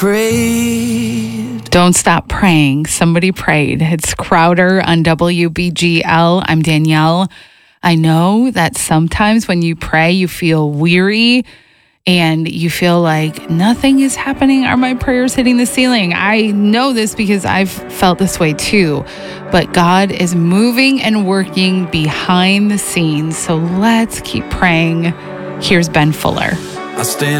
prayed. Don't stop praying. Somebody prayed. It's Crowder on WBGL. I'm Danielle. I know that sometimes when you pray, you feel weary and you feel like nothing is happening. Are my prayers hitting the ceiling? I know this because I've felt this way too. But God is moving and working behind the scenes. So let's keep praying. Here's Ben Fuller. I stand